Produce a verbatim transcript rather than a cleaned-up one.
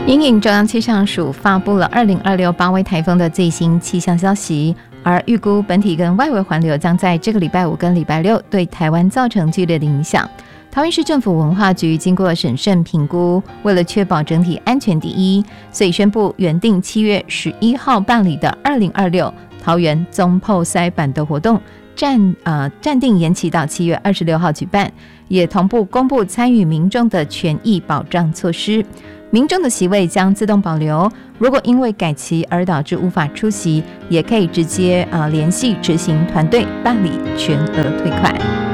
因应中央气象署发布了二零二六八威台风的最新气象消息，而预估本体跟外围环流将在这个礼拜五跟礼拜六对台湾造成剧烈的影响。桃园市政府文化局经过审慎评估，为了确保整体安全第一，所以宣布原定七月十一号办理的二零二六桃园总破塞板的活动暂呃暂定延期到七月二十六号举办，也同步公布参与民众的权益保障措施。民众的席位将自动保留，如果因为改期而导致无法出席，也可以直接呃联系执行团队办理全额退款。